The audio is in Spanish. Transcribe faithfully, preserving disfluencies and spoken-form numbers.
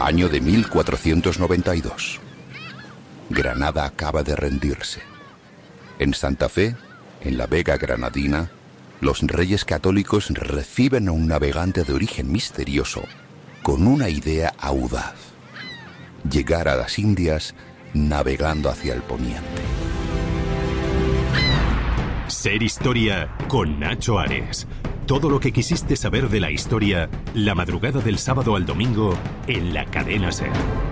Año de mil cuatrocientos noventa y dos. Granada acaba de rendirse. En Santa Fe, en la Vega Granadina, los reyes católicos reciben a un navegante de origen misterioso con una idea audaz: llegar a las Indias navegando hacia el poniente. Ser Historia con Nacho Ares. Todo lo que quisiste saber de la historia, la madrugada del sábado al domingo en la cadena SER.